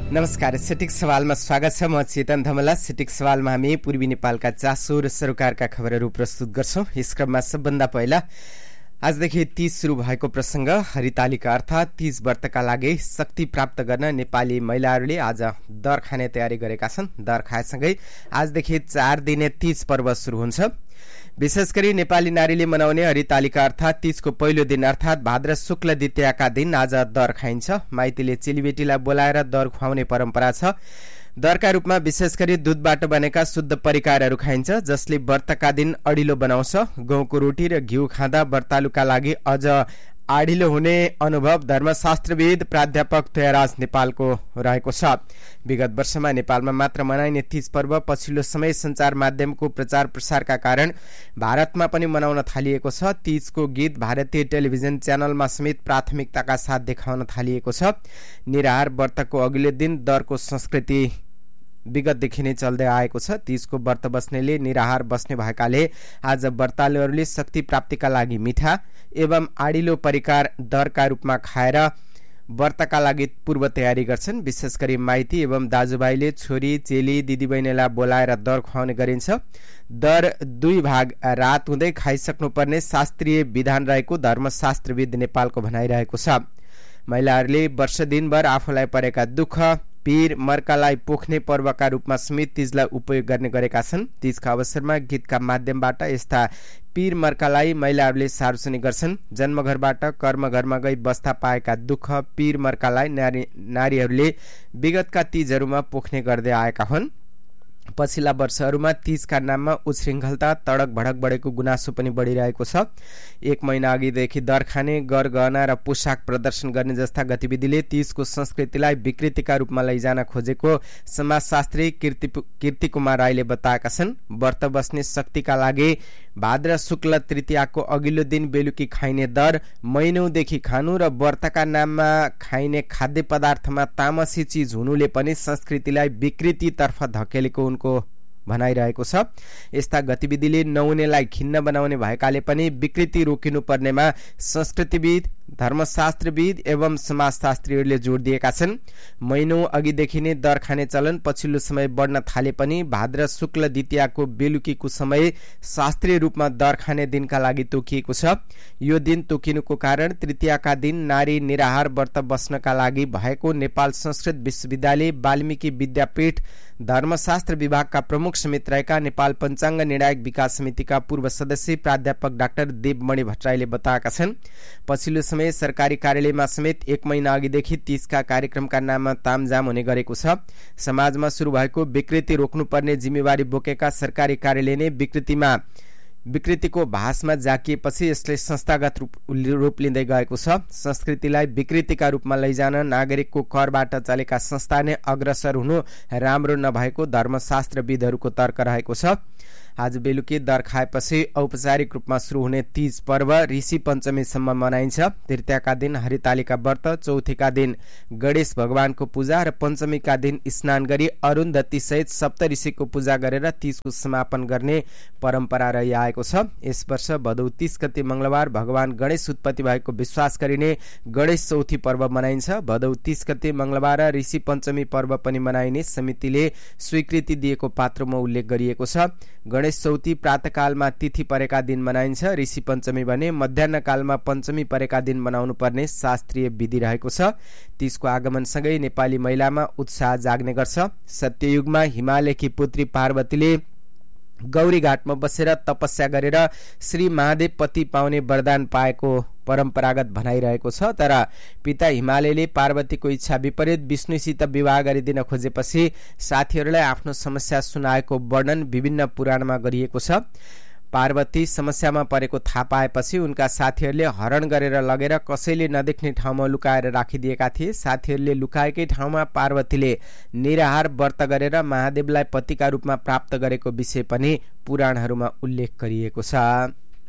नमस्कार, सटिक सवालमा स्वागत छ। म चेतन धमला। सटिक सवालमा हामी पूर्वी नेपालका चासो र सरोकारका खबरहरू प्रस्तुत गर्छौं। यस क्रममा सबभन्दा पहिला आजदेखि 30 सुरु भएको प्रसंग हरितालिका अर्थात् 30 व्रतका लागि शक्ति प्राप्त गर्न नेपाली महिलाहरूले आज दर खाने तयारी गरेका छन्। दर खाएसँगै आजदेखि 4 दिने 30 पर्व सुरु हुन्छ। विशेष गरी नेपाली नारीले मनाउने हरितालिका अर्थात् 30 को पहिलो दिन अर्थात् भाद्र शुक्ल द्वितीयाका दिन आज दर खाइन्छ। माइतीले चेलीबेटीलाई बोलाएर दर खुवाउने परम्परा छ। दरका रूपमा विशेष गरी दूधबाट बनेका शुद्ध परिकारहरू खाइन्छ, जसले व्रतका दिन अडिलो बनाउँछ। गहुँको रोटी र घिउ खाँदा व्रतालुका लागि अझ आडिलो हुने अनुभव धर्मशास्त्रविद प्राध्यापक तयाराज नेपालको रहेको छ। विगत वर्षमा नेपालमा मात्र मनाइने 30 पर्व पछिल्लो समय सञ्चार माध्यमको प्रचार प्रसारका कारण भारतमा पनि मनाउन थालिएको छ। 30 को गीत भारतीय टेलिभिजन च्यानलमा समेत प्राथमिकताका साथ देखाउन थालिएको छ। निराहार व्रतको अघिल्लो दिन दरको संस्कृति विगतदेखि नै चल्दै आएको छ। 30 को व्रत बस्नेले निराहार बस्ने भएकाले आज व्रतालुहरूले शक्ति प्राप्तिका लागि मिठा एवं आडिलो परिकार दरका रूपमा खाएर व्रतका लागि पूर्व तयारी गर्छन्। विशेष गरी माइती एवं दाजुभाइले छोरी चेली दिदीबहिनीलाई बोलाएर दर खुवाउने गरिन्छ। दर 2 भाग रात हुँदै खाइसक्नुपर्ने शास्त्रीय विधान रहेको धर्मशास्त्रविद नेपालको भनाइरहेको छ। महिलाहरूले वर्ष दिनभर आफूलाई परेका दुःख पीर मर्कालाई पोख्ने पर्वका रूपमा समेत तीजलाई उपयोग गर्ने गरेका छन्। तीजका अवसरमा गीतका माध्यमबाट यस्ता पीर मर्कालाई महिलाहरूले सार्वजनिक गर्छन्। जन्मघरबाट कर्मघरमा गई बस्दा पाएका दुःख पीर मर्कालाई नारीहरूले विगतका तीजहरूमा पोख्ने गर्दै आएका हुन्। पछिल्ला वर्षहरूमा तीजका नाममा उच्छृङ्खलता तडक भडक बढेको गुनासो पनि बढ़िरहेको छ। 1 महिना अघिदेखि दर खाने, गरगहना र पोसाक प्रदर्शन गर्ने जस्ता गतिविधिले तीजको संस्कृतिलाई विकृतिका रूपमा लैजान खोजेको समाजशास्त्री कीर्ति कुमार राईले बताएका छन्। व्रत बस्ने शक्तिका लागि भाद्र शुक्ल तृतीयाको अघिल्लो दिन बेलुकी खाइने दर महिनौदेखि खानु र व्रतका नाममा खाइने खाद्य पदार्थमा तामसी चीज हुनुले पनि संस्कृतिलाई विकृतितर्फ धकेलेको उनको भनाइरहेको छ। यस्ता गतिविधिले नहुनेलाई खिन्न बनाउने भएकाले पनि विकृति रोकिनु पर्नेमा संस्कृतिविद, धर्मशास्त्रविद एवं समाजशास्त्रीहरूले जोड दिएका छन्। महिनौं अघिदेखि नै दर खाने चलन पछिल्लो समय बढ्न थाले पनि भाद्र शुक्ल द्वितीयाको बेलुकीको समय शास्त्रीय रूपमा दर खाने दिनका लागि तोकिएको छ। यो दिन तोकिनुको कारण तृतीयाका दिन नारी निराहार व्रत बस्नका लागि भएको नेपाल संस्कृत विश्वविद्यालय वाल्मीकि विद्यापीठ धर्मशास्त्र विभागका प्रमुख समेत रहेका नेपाल पञ्चाङ्ग निर्णायक विकास समितिका पूर्व सदस्य प्राध्यापक डाक्टर देवमणि भट्टराईले बताएका छन्। पछिल्लो समय सरकारी कार्यालयमा समेत 1 महिना अघिदेखि 30 का कार्यक्रमका नाममा तामझाम हुने गरेको छ। समाजमा शुरू भएको विकृति रोक्नुपर्ने जिम्मेवारी बोकेका सरकारी कार्यालय नै विकृतिको भासमा जाकिएपछि यसले संस्थागत रूप लिँदै गएको छ। संस्कृतिलाई विकृतिका रूपमा लैजान नागरिकको करबाट चलेका संस्था नै अग्रसर हुनु राम्रो नभएको धर्मशास्त्रविदहरूको तर्क रहेको छ। आज बेलुकी दर खाएपछि औपचारिक रूपमा शुरू हुने तीज पर्व ऋषि पञ्चमीसम्म मनाइन्छ। तृतीयाका दिन हरितालिका व्रत, चौथीका दिन गणेश भगवानको पूजा र पञ्चमीका दिन स्नान गरी अरुन्धती सहित सप्तऋषिको पूजा गरेर तीजको समापन गर्ने परम्परा रहिआएको छ। यस वर्ष भदौ 30 गते मंगलबार भगवान गणेश उत्पत्ति भएको विश्वास गरिने गणेश चौथी पर्व मनाइन्छ। भदौ 30 गते मंगलबार ऋषि पञ्चमी पर्व पनि मनाइने समितिले स्वीकृति दिएको पात्रमा उल्लेख गरिएको छ। गणेश चौथी प्रातकालमा तिथि परेका दिन मनाइन्छ। ऋषि पञ्चमी भने मध्याह्नकालमा पञ्चमी परेका दिन मनाउनु पर्ने शास्त्रीय विधि रहेको छ। तीजको आगमनसँगै नेपाली महिलामा उत्साह जाग्ने गर्छ। सत्ययुगमा हिमालयकी पुत्री पार्वतीले गौरी घाटमा बसेर तपस्या गरेर श्री महादेव पति पाउने वरदान पाएको परम्परागत भनाइरहेको छ। तर पिता हिमालयले पार्वतीको इच्छा विपरीत विष्णुसित विवाह गरिदिन खोजेपछि साथीहरूलाई आफ्नो समस्या सुनाएको वर्णन विभिन्न पुराणमा गरिएको छ। पार्वती समस्यामा परेको थाहा पाएपछि उनका साथीहरूले हरण गरेर लगेर कसैले नदेख्ने ठाउँमा लुकाएर राखिदिएका थिए। साथीहरूले लुकाएकै ठाउँमा पार्वतीले निराहार व्रत गरेर महादेवलाई पतिका रूपमा प्राप्त गरेको विषय पनि पुराणहरूमा उल्लेख गरिएको छ।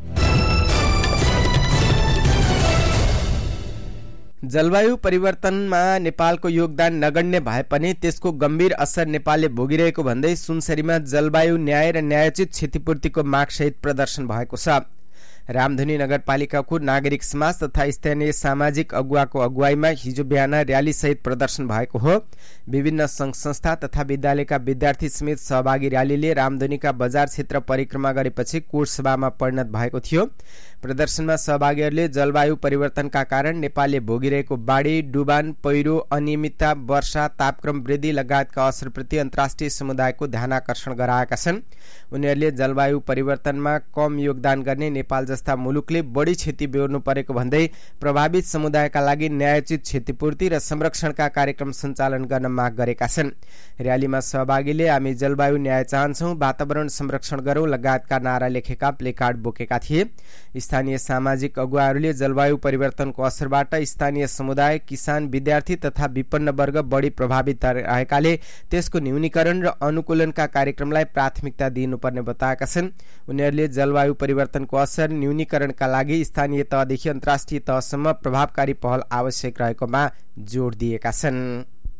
जलवायु परिवर्तनमा नेपालको योगदान नगण्य भए पनि त्यसको गम्भीर असर नेपालले भोगिरहेको भन्दै सुनसरीमा जलवायु न्याय र न्यायोचित क्षतिपूर्तिको मागसहित प्रदर्शन भएको छ। रामधुनी नगरपालिकाको नागरिक समाज तथा स्थानीय सामाजिक अगुवाको अगुवाईमा हिजो बिहान र्याली सहित प्रदर्शन भएको हो। विभिन्न संघ संस्था तथा विद्यालयका विद्यार्थी समेत सहभागी र्यालीले रामधुनीका बजार क्षेत्र परिक्रमा गरेपछि कोट सभामा परिणत भएको थियो। प्रदर्शनमा सहभागीहरूले जलवायु परिवर्तनका कारण नेपालले भोगिरहेको बाढी, डुबान, पहिरो, अनियमितता, वर्षा, तापक्रम वृद्धि लगायतका असरप्रति अन्तर्राष्ट्रिय समुदायको ध्यानाकर्षण गराएका छन्। उनीहरूले जलवायु परिवर्तनमा कम योगदान गर्ने नेपाल जस्ता मुलुकले बढी क्षति बेहोर्नु परेको भन्दै प्रभावित समुदायका लागि न्यायोचित क्षतिपूर्ति र संरक्षणका कार्यक्रम सञ्चालन गर्न माग गरेका छन्। र्यालीमा सहभागीले हामी जलवायु न्याय चाहन्छौं, वातावरण संरक्षण गरौं लगायतका नारा लेखेका प्लेकार्ड बोकेका थिए। स्थानीय सामाजिक अगुवाहरूले जलवायु परिवर्तनको असरबाट स्थानीय समुदाय, किसान, विद्यार्थी तथा विपन्न वर्ग बढी प्रभावित रहेकाले त्यसको न्यूनीकरण र अनुकूलनका कार्यक्रमलाई प्राथमिकता दिनुपर्ने बताएका छन्। उनीहरूले जलवायु परिवर्तनको असर न्यूनीकरणका लागि स्थानीय तहदेखि अन्तर्राष्ट्रिय तहसम्म प्रभावकारी पहल आवश्यक रहेकोमा जोड दिएका छन्।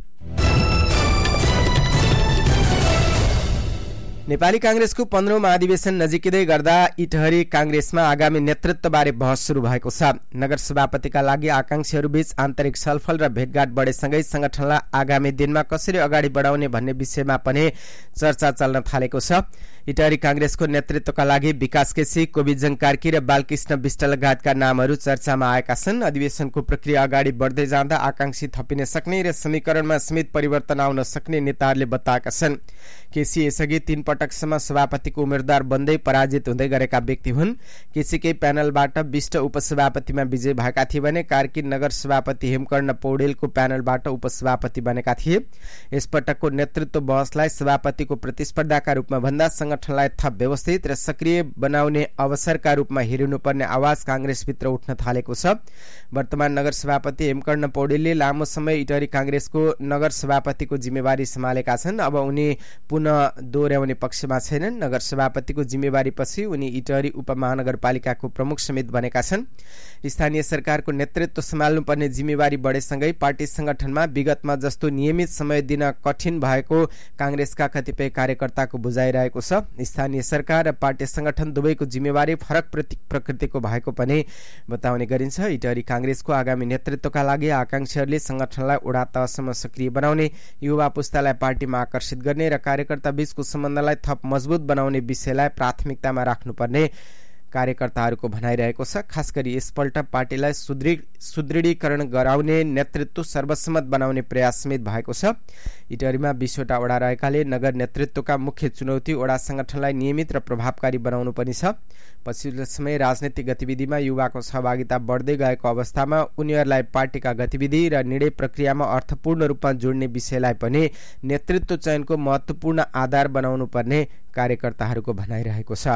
नेपाली कांग्रेसको 15औं महाधिवेशन नजिकै गर्दा इटहरी कांग्रेसमा आगामी नेतृत्वबारे बहस शुरू भएको छ। नगर सभापतिका लागि आकांक्षीहरूबीच आन्तरिक छलफल र भेटघाट बढेसँगै संगठनलाई आगामी दिनमा कसरी अगाडि बढाउने भन्ने विषयमा पनि चर्चा चल्न थालेको छ। इटहरी कांग्रेसको नेतृत्वका लागि विकास केसी, कोविजन कार्की र बालकृष्ण विष्ट लगायतका नामहरू चर्चामा आएका छन्। अधिवेशनको प्रक्रिया अगाडि बढ्दै जाँदा आकांक्षी थपिन सक्ने र समीकरणमा समेत परिवर्तन आउन सक्ने नेताहरूले बताएका छन्। केसी यसअघि 3 पटकसम्म सभापतिको उम्मेद्वार बन्दै पराजित हुँदै गरेका व्यक्ति हुन्। केसीकै प्यानलबाट विष्ट उपसभापतिमा विजय भएका थिए भने कार्की नगर सभापति हेमकर्ण पौडेलको प्यानलबाट उपसभापति बनेका थिए। यसपटकको नेतृत्व बहसलाई सभापतिको प्रतिस्पर्धाका रूपमा भन्दा संगठनलाई थप व्यवस्थित र सक्रिय बनाउने अवसरका रूपमा हेरिनुपर्ने आवाज कांग्रेसभित्र उठ्न थालेको छ। वर्तमान नगर सभापति हेमकर्ण पौडेलले लामो समय इटहरी कांग्रेसको नगर सभापतिको जिम्मेवारी सम्हालेका छन्। अब उनी पुनः दोहोर्याउने पक्षमा छैनन्। नगर सभापतिको जिम्मेवारीपछि उनी इटहरी उपमहानगरपालिकाको प्रमुख समेत बनेका छन्। स्थानीय सरकारको नेतृत्व सम्हाल्नुपर्ने जिम्मेवारी बढेसँगै पार्टी संगठनमा विगतमा जस्तो नियमित समय दिन कठिन भएको कांग्रेसका कतिपय कार्यकर्ताको बुझाइरहेको छ। स्थानीय सरकार र पार्टी संगठन दुवैको जिम्मेवारी फरक प्रकृतिको भएको पनि बताउने गरिन्छ। इटहरी कांग्रेसको आगामी नेतृत्वका लागि आकांक्षीहरूले संगठनलाई वडा तहसम्म सक्रिय बनाउने, युवा पुस्तालाई पार्टीमा आकर्षित गर्ने र कार्यकर्ता बीचको सम्बन्धलाई थप मजबुत बनाउने विषयलाई प्राथमिकतामा राख्नुपर्ने कार्यकर्ताहरूको भनाइरहेको छ। खास गरी यसपल्ट पार्टीलाई सुदृढीकरण गराउने, नेतृत्व सर्वसम्मत बनाउने प्रयास समेत भएको छ। इटहरीमा 20वटा वडा रहेकाले नगर नेतृत्वका मुख्य चुनौती वडा संगठनलाई नियमित र प्रभावकारी बनाउनु पनि छ। पछिल्लो समय राजनीतिक गतिविधिमा युवाको सहभागिता बढ्दै गएको अवस्थामा उनीहरूलाई पार्टीका गतिविधि र निर्णय प्रक्रियामा अर्थपूर्ण रूपमा जोड्ने विषयलाई पनि नेतृत्व चयनको महत्वपूर्ण आधार बनाउनु पर्ने कार्यकर्ताहरूको भनाइरहेको छ।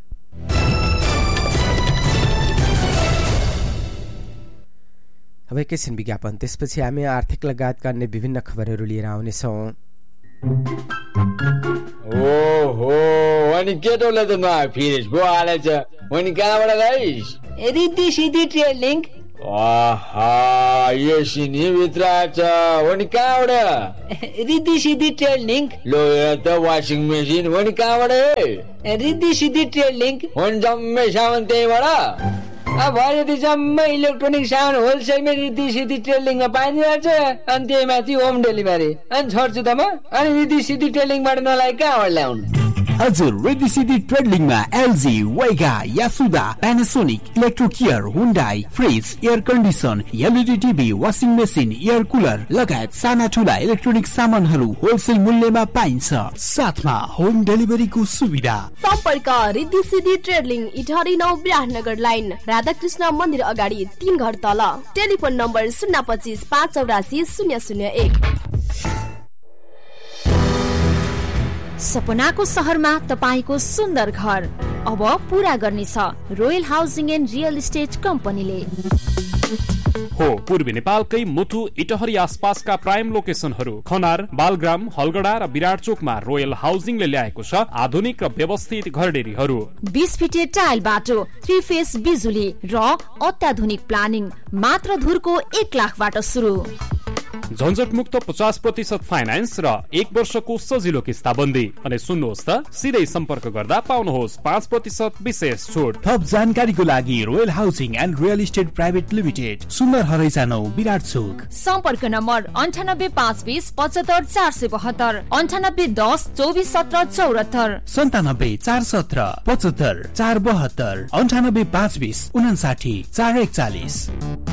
अब एकैछिन विज्ञापन, त्यसपछि हामी आर्थिक लगायतका अन्य विभिन्न खबरहरू लिएर आउनेछौँ। ओहो, अनि केटोले त नफिरेस पो हालेछ। अनि कहाँबाट ल्याइस्? रिद्धि सिद्धि ट्रेडिङ। आहा, यो सिनी भित्र छ। अनि कहाँबाट? रिद्धि सिद्धि ट्रेडिङ। लो यो त वासिङ मेसिन। अनि कहाँबाट? रिद्धि सिद्धि ट्रेडिङ। अनि जम्मै सामान त्यहीबाट? अब जम्मै इलेक्ट्रोनिक सामान होलसेलमै रिद्धि सिद्धि ट्रेडिङमा पाइदिरहेछ। अनि त्यही माथि होम डेलिभरी। अनि छोड्छु त म। अनि रिद्धि सिद्धि ट्रेडिङबाट नलाइ कहाँबाट ल्याउनु? हजुर, रिद्धि सिद्धि ट्रेडिङमा एलजी, वेगा, यासुदा, प्यानासोनिक, इलेक्ट्रोकेयर, Hyundai, fridge, air condition, LED TV, washing machine, air cooler लगायत साना ठुला इलेक्ट्रोनिक सामानहरू होलसेल मूल्यमा पाइन्छ। साथमा होम डेलिभरीको सुविधा। सम्पर्क रिद्धि सिद्धि ट्रेडिङ, इटहरी 9 विराटनगर लाइन, राधाकृष्ण मन्दिर अगाडि 3 घर तल। Telephone number 025 584 001। सपनाको सहरमा तपाईको सुन्दर घर अब पूरा गर्नेछ royal housing and real estate कम्पनीले। हो पूर्वी नेपालकै मुटु इटहरी आसपासका प्राइम लोकेसनहरू खनार, बालग्राम, हलगडा र विराट चोकमा रोयल हाउसिङले ल्याएको छ आधुनिक र व्यवस्थित घरडेरीहरू। 20 फिटे टाइल बाटो, 3 फेस बिजुली र अत्याधुनिक प्लानिङ मात्र धुरको 1 लाखबाट सुरु। झन्झटमुक्त 50% फाइनान्स र 1 वर्षको सजिलो किस्ताबन्दी। अनि सुन्नुहोस् त, सिधै सम्पर्क गर्दा पाउनुहोस् 5% विशेष छुट। थप जानकारीको लागि royal housing and real estate private limited, सुन्दर हरैसा 9 विराट चोक। सम्पर्क नम्बर 9852 75 472, 9810 24 17 74, 97 417 75 472, 98 520 59 441।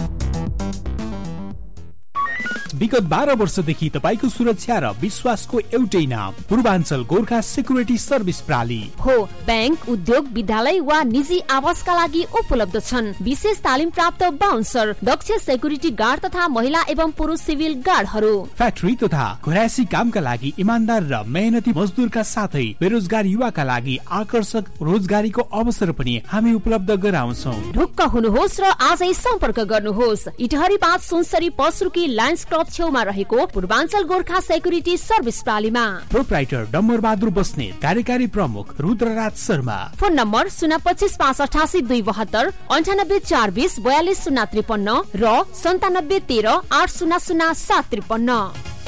विगत 12 वर्षदेखि तपाईको सुरक्षा र विश्वासको एउटै नाम पूर्वाञ्चल गोर्खा सेक्युरिटी सर्भिस प्रणाली हो। बैंक, उद्योग, विद्यालय वा निजी आवासका लागि उपलब्ध छन् विशेष तालिम प्राप्त बाउन्सर, दक्ष सेक्युरिटी गार्ड तथा महिला एवं पुरुष सिभिल गार्डहरू। फ्याक्ट्री तथा घरायसी कामका लागि इमानदार र मेहनती मजदुरका साथै बेरोजगार युवाका लागि आकर्षक रोजगारीको अवसर पनि हामी उपलब्ध गराउँछौँ। ढुक्क हुनुहोस् र आजै सम्पर्क गर्नुहोस्। इटहरी 5 सुनसरी पसरुकी लायन्स क्लब छेउमा रहेको पूर्वाञ्चल गोर्खा सेक्युरिटी सर्भिस प्रणालीमा। प्रोप्राइटर डम्बर बहादुर बस्नेत, कार्यकारी प्रमुख रुद्रराज शर्मा। फोन नम्बर 025 588 272, 98 420 42 053 र 97 13 800 753।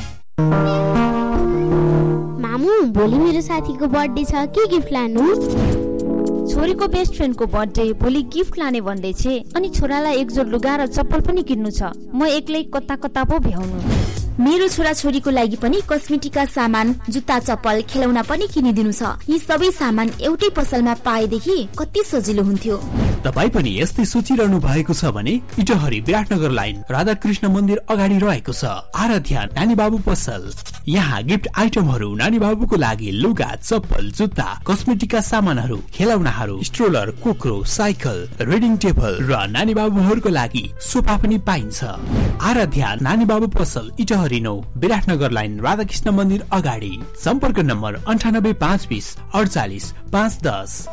मामु, भोलि मेरो साथीको बर्थडे छ, के गिफ्ट लानु? छोरीको बेस्ट फ्रेन्डको बर्थडे, भोलि गिफ्ट लाने भन्दै छे। अनि छोरालाई एक जोड लुगा र चप्पल पनि किन्नु छ। म एक्लै कता कता पो भ्याउनु। मेरो छोरा छोरीको लागि पनि कस्मेटिकका सामान, जुत्ता, चप्पल, खेलौना पनि किनिदिनु छ। यी सबै सामान एउटै पसलमा पाएदेखि कति सजिलो हुन्थ्यो। तपाई पनि यस्तै सोचिरहनु भएको छ भने इटहरी विराटनगर लाइन राधाकृष्ण मन्दिर अगाडि रहेको छ आराध्या नानी बाबु पसल। यहाँ गिफ्ट आइटमहरू, नानी बाबुको लागि लुगा, चप्पल, जुत्ता, कस्मेटिकका सामानहरू, खेलौनाहरू, स्ट्रोलर, कोक्रो, साइकल, रिडिङ टेबल र नानी बाबुहरूको लागि सोफा पनि पाइन्छ। आराध्या नानी बाबु पसल, इटहरी 9 विराटनगर लाइन राधाकृष्ण मन्दिर अगाडि। सम्पर्क नम्बर 98 520 48 510।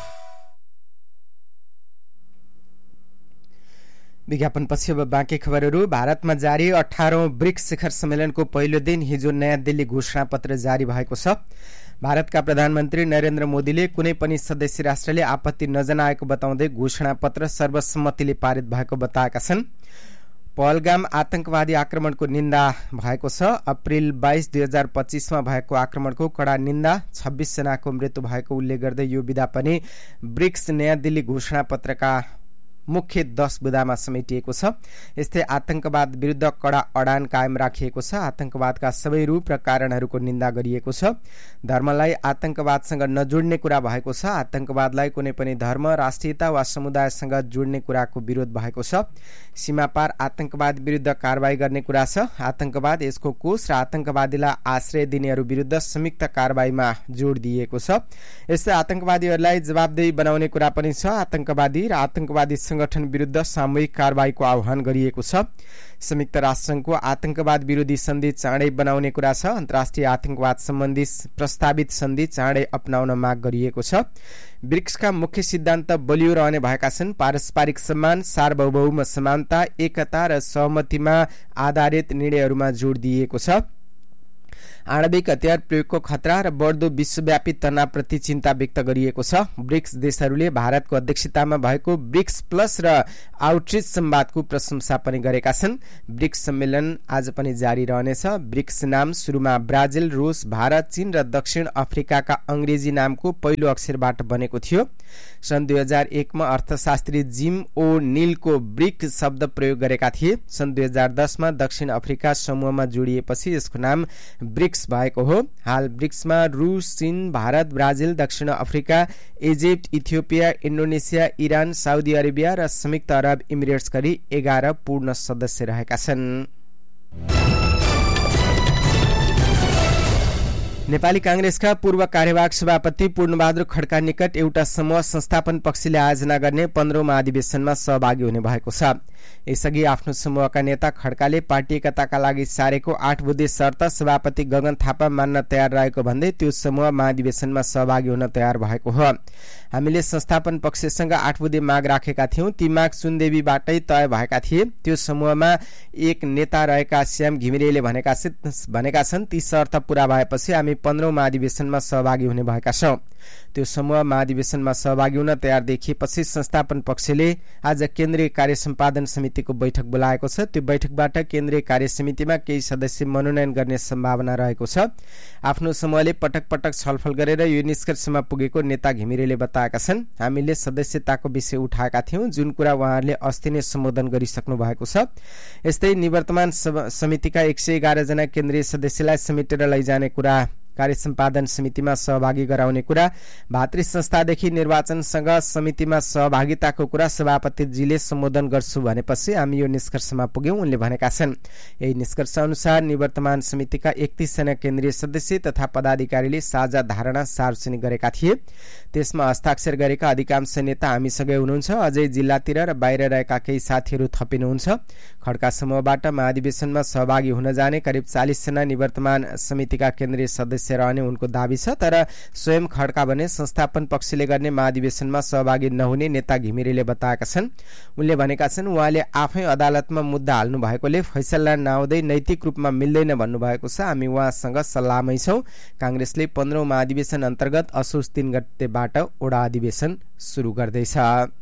विज्ञापन पछि अब बाँकी खबरहरू। भारतमा जारी 18औं ब्रिक्स शिखर सम्मेलनको पहिलो दिन हिजो नयाँ दिल्ली घोषणा पत्र जारी भएको छ। भारतका प्रधानमन्त्री नरेन्द्र मोदीले कुनै पनि सदस्य राष्ट्रले आपत्ति नजनाएको बताउँदै घोषणा पत्र सर्वसम्मतिले पारित भएको बताएका छन्। पहलगाम आतंकवादी आक्रमणको निन्दा भएको छ। अप्रिल 22 2025 मा भएको आक्रमणको कड़ा निन्दा, 26 जनाको मृत्यु भएको उल्लेख गर्दै यो विधा पनि ब्रिक्स नयाँ दिल्ली घोषणा पत्रका मुख्य 10 बुदामा समेटिएको छ। यस्तै आतंकवाद विरुद्ध कड़ा अडान कायम राखिएको छ। आतंकवादका सबै रूप र कारणहरूको निन्दा गरिएको छ। धर्मलाई आतंकवादसँग नजोड्ने कुरा भएको छ। आतंकवादलाई कुनै पनि धर्म, राष्ट्रियता वा समुदायसँग जोड्ने कुराको विरोध भएको छ। सीमापार आतंकवाद विरुद्ध कारबाही गर्ने कुरा छ। आतंकवाद, यसको कोष र आतंकवादीलाई आश्रय दिनेहरू विरुद्ध संयुक्त कारबाहीमा जोड दिएको छ। यस्तै आतंकवादीहरूलाई जवाबदेही बनाउने कुरा पनि छ। आतंकवादी र आतंकवादी संगठन विरुद्ध सामूहिक कारबाहीको आह्वान गरिएको छ। संयुक्त राष्ट्रसङ्घको आतंकवाद विरोधी सन्धि चाँडै बनाउने कुरा छ। अन्तर्राष्ट्रिय आतंकवाद सम्बन्धी प्रस्तावित सन्धि चाँडै अपनाउन माग गरिएको छ। ब्रिक्सका मुख्य सिद्धान्त बलियो रहने भएका छन्। पारस्परिक सम्मान, सार्वभौम समानता, एकता र सहमतिमा आधारित निर्णयहरूमा जोड दिएको छ। आणविक हतियार प्रयोगको खतरा र बढ्दो विश्वव्यापी तनावप्रति चिन्ता व्यक्त गरिएको छ। ब्रिक्स देशहरूले भारतको अध्यक्षतामा भएको ब्रिक्स प्लस र आउटरिच संवादको प्रशंसा पनि गरेका छन्। ब्रिक्स सम्मेलन आज पनि जारी रहनेछ। ब्रिक्स नाम सुरुमा ब्राजिल, रूस, भारत, चीन र दक्षिण अफ्रिकाका अंग्रेजी नामको पहिलो अक्षरबाट बनेको थियो। सन् 2001 मा अर्थशास्त्री जिम ओ नीलको ब्रिक शब्द प्रयोग गरेका थिए। सन् 2010 मा दक्षिण अफ्रिका समूहमा जोडिएपछि यसको नाम ब्रिक्स भएको हो। हाल ब्रिक्समा रूस, चीन, भारत, ब्राजिल, दक्षिण Africa, Egypt, Ethiopia, Indonesia, Iran, Saudi Arabia र संयुक्त अरब इमिरेट्स गरी 11 पूर्ण सदस्य रहेका छन्। नेपाली कांग्रेसका पूर्व कार्यवाहक सभापति पूर्णबहादुर खड्का निकट एउटा समूह संस्थापन पक्षले आयोजना गर्ने 15औं महाधिवेशनमा सहभागी हुने भएको छ। यसअघि आफ्नो समूहका नेता खड्काले पार्टी एकताका लागि सारेको 8 बुँदे शर्त सभापति गगन थापा मान्न तयार रहेको भन्दै त्यो समूह महाधिवेशनमा सहभागी हुन तयार भएको हो। हामीले संस्थापन पक्षसँग 8 बुँदे माग राखेका थियौं। ती माग सुनदेवीबाटै तय भएका थिए। त्यो समूहमा एक नेता रहेका श्याम घिमिरेले भनेका छन् ती शर्त पूरा भएपछि हामी 15औं महाधिवेशनमा सहभागी हुने भएका छौं। त्यो समूह महाधिवेशनमा सहभागी हुन तयार देखिएपछि संस्थापन पक्षले आज केन्द्रीय कार्य सम्पादन समिति समितिको बैठक बोलाएको छ। त्यो बैठकबाट केन्द्रीय कार्य समितिमा केही सदस्य मनोनयन गर्ने सम्भावना रहेको छ। आफ्नो समूहले पटक पटक छलफल गरेर यो निष्कर्षमा पुगेको नेता घिमिरेले बताएका छन्। हामीले सदस्यताको विषय उठाएका थियौं, जुन कुरा उहाँहरूले अस्ति नै सम्बोधन गरिसक्नु भएको छ। यस्तै निवर्तमान समितिका 111 जना केन्द्रीय सदस्यलाई समेटेर लैजाने कुरा, कार्य सम्पादन समितिमा सहभागी गराउने कुरा, भातृ संस्थादेखि निर्वाचनसँग समितिमा सहभागिताको कुरा सभापतिजीले सम्बोधन गर्छु भनेपछि हामी यो निष्कर्षमा पुग्यौं, उनले भनेका छन्। यही निष्कर्ष अनुसार निवर्तमान समितिका 31 जना केन्द्रीय सदस्य तथा पदाधिकारीले साझा धारणा सार्वजनिक गरेका थिए। त्यसमा हस्ताक्षर गरेका अधिकांश नेता हामीसँगै हुनुहुन्छ। अझै जिल्लातिर र बाहिर रहेका केही साथीहरू थपिनुहुन्छ। खड्का समूहबाट महाधिवेशनमा सहभागी हुन जाने करिब 40 जना निवर्तमान समितिका केन्द्रीय सदस्य रहने उनको दावी छ। तर स्वयं खड्का भने संस्थापन पक्षले गर्ने महाधिवेशनमा सहभागी नहुने नेता घिमिरेले बताएका छन्। उनले भनेका छन् उहाँले आफै अदालतमा मुद्दा हाल्नु भएकोले फैसला नआउँदै नैतिक रूपमा मिल्दैन भन्नुभएको छ। हामी उहाँसँग सल्लाहमै छौं। कांग्रेसले 15औं महाधिवेशन अन्तर्गत असोज 3 गतेबाट ओडा अधिवेशन सुरु गर्दैछ।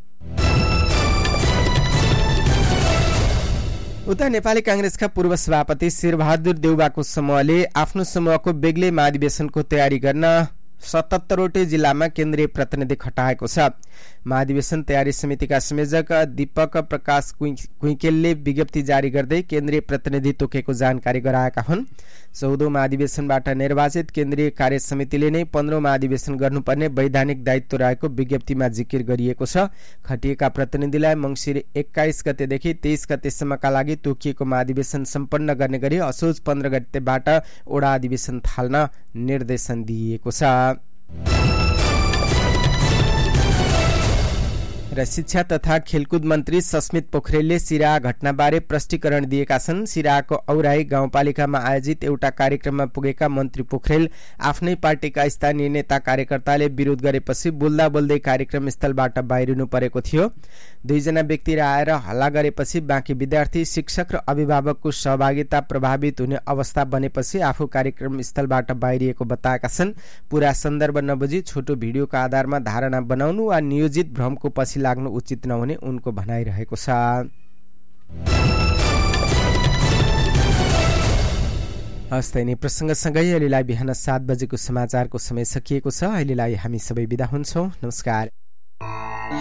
उता नेपाली कांग्रेसका पूर्व सभापति शेरबहादुर देउबाको समूहले आफ्नो समूहको बेग्लै महाधिवेशनको तयारी गर्न 77वटै जिल्लामा केन्द्रीय प्रतिनिधि खटाएको छ। महाधिवेशन तयारी समितिका संयोजक दीपक प्रकाश कुइकेलले विज्ञप्ति जारी गर्दै केन्द्रीय प्रतिनिधि तोकेको जानकारी गराएका हुन्। 14औं महाधिवेशनबाट निर्वाचित केन्द्रीय कार्य समितिले नै 15औं महाधिवेशन गर्नुपर्ने वैधानिक दायित्व रहेको विज्ञप्तिमा जिकिर गरिएको छ। खटिएका प्रतिनिधिलाई मंसिर 21 गतेदेखि 23 गतेसम्मका लागि तोकिएको महाधिवेशन सम्पन्न गर्ने गरी असोज 15 गतेबाट ओडा अधिवेशन थाल्न निर्देशन दिइएको छ। र शिक्षा तथा खेलकुद मन्त्री सस्मित पोखरेलले सिराहा घटनाबारे प्रष्टीकरण दिएका छन्। सिराहाको औराई गाउँपालिकामा आयोजित एउटा कार्यक्रममा पुगेका मन्त्री पोखरेल आफ्नै पार्टीका स्थानीय नेता कार्यकर्ताले विरोध गरेपछि बोल्दा बोल्दै कार्यक्रम स्थलबाट बाहिरिनु परेको थियो। 2 जना व्यक्ति आएर हल्ला गरेपछि बाँकी विद्यार्थी, शिक्षक र अभिभावकको सहभागिता प्रभावित हुने अवस्था बनेपछि आफू कार्यक्रम स्थलबाट बाहिरिएको बताएका छन्। पूरा सन्दर्भ नबुझी छोटो भिडियोको आधारमा धारणा बनाउनु वा नियोजित भ्रमको पछि लाग्नु उचित नहुने उनको भनाइरहेको छ। हस्तै नै प्रसंगसँगै अहिलेलाई बिहान 7 बजेको समाचारको समय सकिएको छ। अहिलेलाई हामी सबै बिदा हुन्छौं। नमस्कार।